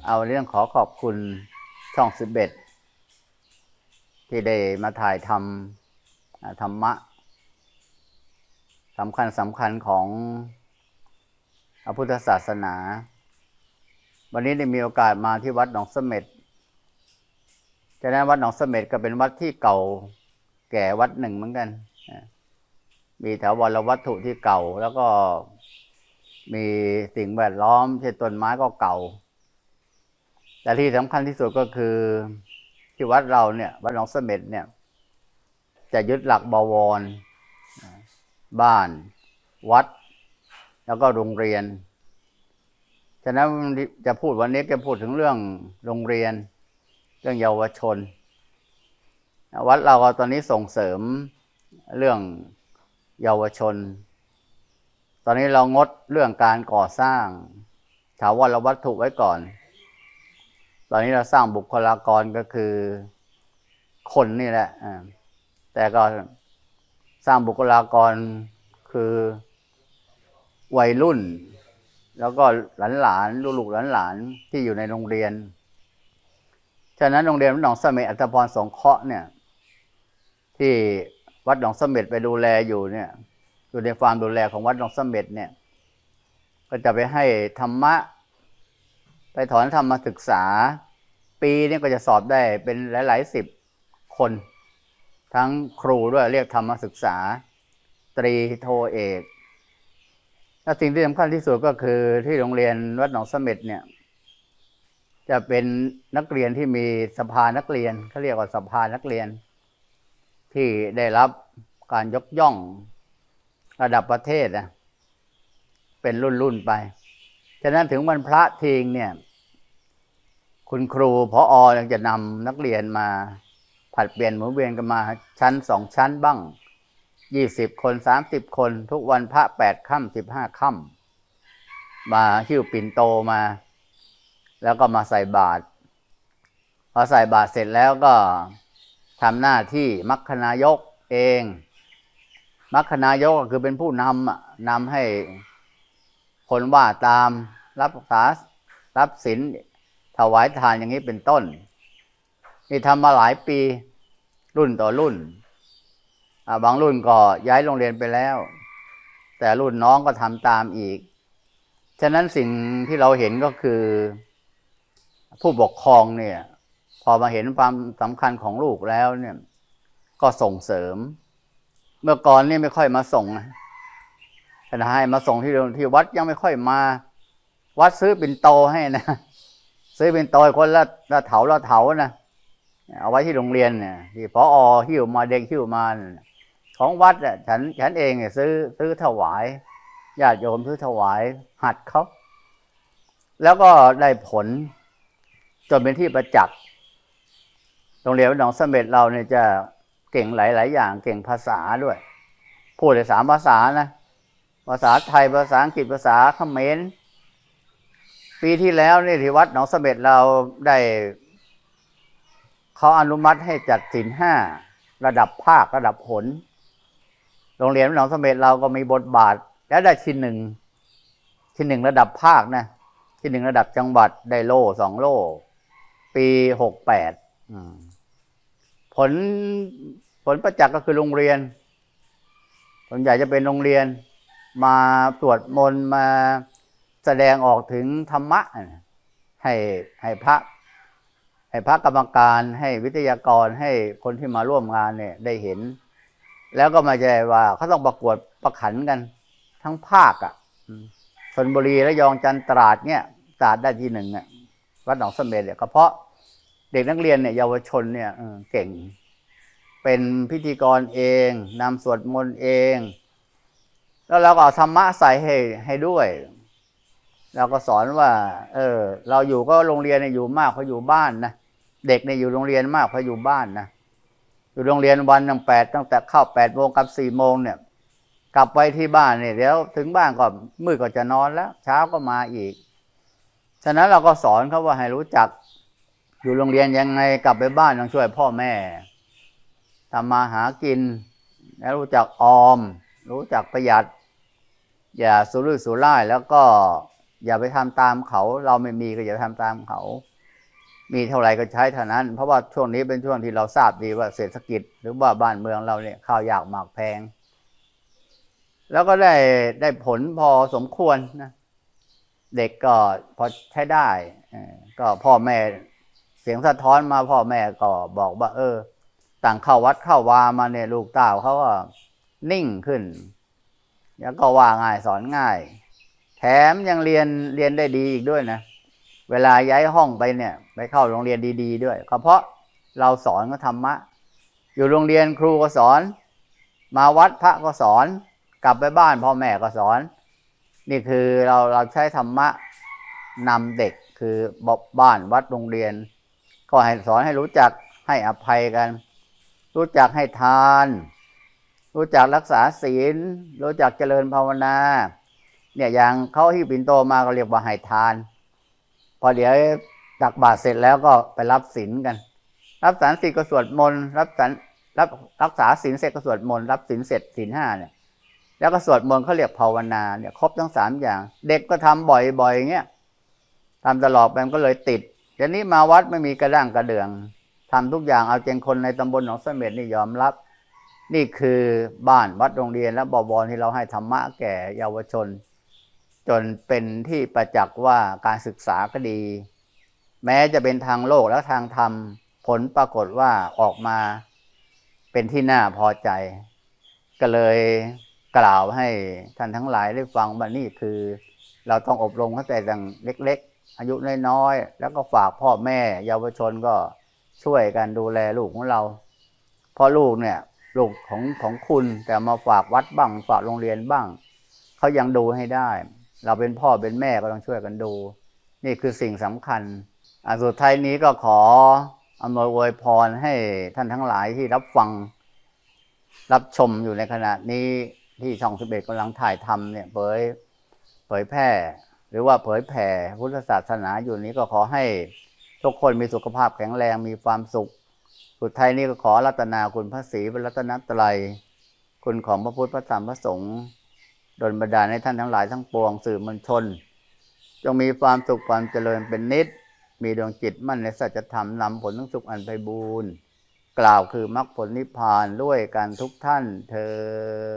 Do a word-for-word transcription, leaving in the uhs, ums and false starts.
เอาเรื่องขอขอบคุณช่องสิบเอ็ดที่ได้มาถ่ายทำธรรมะสำคัญสำคัญของพระพุทธศาสนาวันนี้ได้มีโอกาสมาที่วัดหนองเสม็ดฉะนั้นวัดหนองเสม็ดก็เป็นวัดที่เก่าแก่วัดหนึ่งเหมือนกันมีแถววรวัตถุที่เก่าแล้วก็มีสิ่งแวดล้อมเช่นต้นไม้ก็เก่าแต่ที่สำคัญที่สุดก็คือที่วัดเราเนี่ยวัดหนองเสม็ดเนี่ยจะยึดหลักบวรบ้านวัดแล้วก็โรงเรียนฉะนั้นจะพูดวันนี้จะพูดถึงเรื่องโรงเรียนเรื่องเยาวชนวัดเราตอนนี้ส่งเสริมเรื่องเยาวชนตอนนี้เรางดเรื่องการก่อสร้างถาวรวัตถุไว้ก่อนตอนนี้เราสร้างบุคลากรก็คือคนนี่แหละแต่ก็สร้างบุคลากรคือวัยรุ่นแล้วก็หลานๆลูกๆหลานๆที่อยู่ในโรงเรียนฉะนั้นโรงเรียนวัดหนองเสม็ดอัตภพรสงเคราะห์เนี่ยที่วัดหนองเสม็ดไปดูแลอยู่เนี่ยอยู่ในความดูแลของวัดหนองเสม็ดเนี่ยก็จะไปให้ธรรมะไปถอนธรรมศึกษาปีนี้ก็จะสอบได้เป็นหลายๆสิบคนทั้งครูด้วยเรียกธรรมศึกษาตรีโทเอกและสิ่งที่สำคัญที่สุดก็คือที่โรงเรียนวัดหนองเสม็ดเนี่ยจะเป็นนักเรียนที่มีสภานักเรียนเขาเรียกว่าสภานักเรียนที่ได้รับการยกย่องระดับประเทศนะเป็นรุ่นๆไปฉะนั้นถึงวันพระทีงเนี่ยคุณครูผอยังจะนำนักเรียนมาผัดเปลี่ยนหมุนเวียนกันมาชั้นสองชั้นบ้างยี่สิบคนสามสิบคนทุกวันพระแปดค่ำสิบห้าค่ำมาหิ้วปิ่นโตมาแล้วก็มาใส่บาตรพอใส่บาตรเสร็จแล้วก็ทำหน้าที่มัคคณายกเองมัคคณายกก็คือเป็นผู้นำนำให้คนว่าตามรับษารับศีลถวายทานอย่างนี้เป็นต้นนี่ทำมาหลายปีรุ่นต่อรุ่นบางรุ่นก็ย้ายโรงเรียนไปแล้วแต่รุ่นน้องก็ทำตามอีกฉะนั้นสิ่งที่เราเห็นก็คือผู้ปกครองเนี่ยพอมาเห็นความสำคัญของลูกแล้วเนี่ยก็ส่งเสริมเมื่อก่อนนี่ไม่ค่อยมาส่งนะแต่ให้มาส่งที่ที่วัดยังไม่ค่อยมาวัดซื้อปิ่นโตให้นะซื้อปิ่นโตคนละละเถาละเถานะเอาไว้ที่โรงเรียนเนี่ยที่ผอหิ้วมาเด็กหิ้วมาของวัดอ่ะฉันฉันเองเนี่ยซื้อซื้อถวายญาติโยมซื้อถวายหัดเขาแล้วก็ได้ผลจนเป็นที่ประจักษ์โรงเรียนวัดหนองเสม็ดเราเนี่ยจะเก่งหลายๆอย่างเก่งภาษาด้วยพูดได้สามภาษานะภาษาไทยภาษาอังกฤษภาษาเขมรปีที่แล้วนี่ที่วัดหนองเสม็ดเราได้เขาอนุมัติให้จัดศีลห้าระดับภาคระดับหนโรงเรียนวัดหนองเสม็ดเราก็มีบทบาทแล้วได้ที่หนึ่งที่หนึ่งระดับภาคนะที่หนึ่งระดับจังหวัดได้โล่สองโล่ปีหกแปดผลผลประจักษ์ก็คือโรงเรียนส่วนใหญ่จะเป็นโรงเรียนมาสวดมนต์มาแสดงออกถึงธรรมะให้ให้พระให้พระกรรมการให้วิทยากรให้คนที่มาร่วมงานเนี่ยได้เห็นแล้วก็มาใจว่าเขาต้องประกวดประขันกันทั้งภาคอ่ะชลบุรีระยองจันทร์ตราดเนี่ยตราดได้ที่หนึ่งอ่ะวัดหนองเสม็ดเนี่ยก็เพราะเด็กนักเรียนเนี่ยเยาวชนเนี่ยเก่งเป็นพิธีกรเองนำสวดมนต์เองแล้วเราก็เอาธรรมะใส่ให้ให้ด้วยเราก็สอนว่าเออเราอยู่ก็โรงเรียนเนี่ยอยู่มากเพราะอยู่บ้านนะเด็กเนี่ยอยู่โรงเรียนมากเพราะอยู่บ้านนะอยู่โรงเรียนวันตั้งแปดตั้งแต่เข้าแปดโมงกับสี่โมงเนี่ยกลับไปที่บ้านเนี่ยเดี๋ยวถึงบ้านก็มืดก็จะนอนแล้วเช้าก็มาอีกฉะนั้นเราก็สอนเขาว่าให้รู้จักอยู่โรงเรียนยังไงกลับไปบ้านต้องช่วยพ่อแม่ทำมาหากินแล้วรู้จักออมรู้จักประหยัดอย่าสุรุ่ยสุร่ายแล้วก็อย่าไปทำตามเขาเราไม่มีก็อย่าทำตามเขามีเท่าไหร่ก็ใช้เท่านั้นเพราะว่าช่วงนี้เป็นช่วงที่เราทราบดีว่าเศรษฐกิจหรือว่าบ้านเมืองเราเนี่ยข้าวยากหมากแพงแล้วก็ได้ได้ผลพอสมควรนะเด็กก็พอใช้ได้ก็พ่อแม่เสียงสะท้อนมาพ่อแม่ก็บอกว่าเออต่างเข้าวัดเข้าวามาเนี่ยลูกเต้าเขาก็นิ่งขึ้นแล้วก็ว่าง่ายสอนง่ายแถมยังเรียนเรียนได้ดีอีกด้วยนะเวลาย้ายห้องไปเนี่ยไปเข้าโรงเรียนดีๆด้วยก็เพราะเราสอนก็ธรรมะอยู่โรงเรียนครูก็สอนมาวัดพระก็สอนกลับไปบ้านพ่อแม่ก็สอนนี่คือเราเราใช้ธรรมะนำเด็กคือบ้านวัดโรงเรียนก็ให้สอนให้รู้จักให้อภัยกันรู้จักให้ทานรู้จักรักษาศีลรู้จักเจริญภาวนาเนี่ยอย่างเขาที่ปิ่นโตมาก็เรียกว่าให้ทานพอเดี๋ยวตักบาตรเสร็จแล้วก็ไปรับศีลกันรับศีลเสร็จก็สวดมนต์รับศีลรับรักษาศีลเสร็จก็สวดมนต์รับศีลเสร็จศีลห้าเนี่ยแล้วก็สวดมนต์เขาเรียกภาวนาเนี่ยครบทั้งสามอย่างเด็กก็ทำบ่อยๆอย่างเงี้ยทำตลอดไปมันก็เลยติดเดี๋ยวนี้มาวัดไม่มีกระด้างกระเดื่องทำทุกอย่างเอาใจคนในตำบลหนองเสม็ดนี่ยอมรับนี่คือบ้านวัดโรงเรียนและบวรที่เราให้ธรรมะแก่เยาวชนจนเป็นที่ประจักษ์ว่าการศึกษาก็ดีแม้จะเป็นทางโลกและทางธรรมผลปรากฏว่าออกมาเป็นที่น่าพอใจก็เลยกล่าวให้ท่านทั้งหลายได้ฟังว่านี่คือเราต้องอบรมตั้งแต่ดังเล็กๆอายุน้อยๆแล้วก็ฝากพ่อแม่เยาวชนก็ช่วยกันดูแลลูกของเราเพราะลูกเนี่ยลูกของของคุณแต่มาฝากวัดบ้างฝากโรงเรียนบ้างเขายังดูให้ได้เราเป็นพ่อเป็นแม่ก็ต้องช่วยกันดูนี่คือสิ่งสำคัญอ่ะสุดท้ายนี้ก็ขออำนวยอวยพรให้ท่านทั้งหลายที่รับฟังรับชมอยู่ในขณะนี้ที่ช่องสิบเอ็ดกำลังถ่ายทำเนี่ยเผยเผยแพร่หรือว่าเผยแผ่พุทธศาสนาอยู่นี้ก็ขอให้ทุกคนมีสุขภาพแข็งแรงมีความสุขสุดท้ายนี้ก็ขอรัตนาคุณพระศรีรัตนตรัยคุณของพระพุทธพระธรรมพระสงฆ์ดลบันดาลให้ท่านทั้งหลายทั้งปวงสื่อมวลชนจงมีความสุขความเจริญเป็นนิจมีดวงจิตมั่นในสัจธรรมนำผลทั้งสุขอันไพบูลย์กล่าวคือมรรคผลนิพพานด้วยกันทุกท่านเทอญ